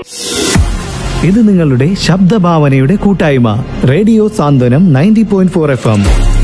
ഇത് നിങ്ങളുടെ ശബ്ദഭാവനയുടെ കൂട്ടായ്മ റേഡിയോ സാന്ത്വനം 90.4 FM.